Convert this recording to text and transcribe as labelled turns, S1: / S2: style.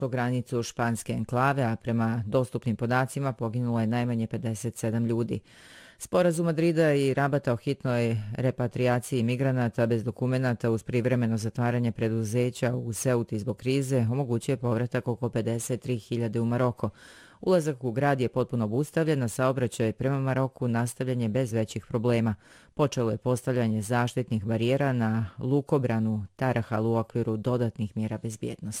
S1: granicu španske enklave, a prema dostupnim podacima poginulo je najmanje 57 ljudi. Sporazum Madrida i Rabata o hitnoj repatriaciji migranata bez dokumenata uz privremeno zatvaranje preduzeća u Ceuti zbog krize omogućuje povratak oko 53.000 u Maroko. Ulazak u grad je potpuno obustavljen, a saobraćaj prema Maroku nastavljen je bez većih problema. Počelo je postavljanje zaštitnih barijera na lukobranu Tarahal u okviru dodatnih mjera bezbjednosti.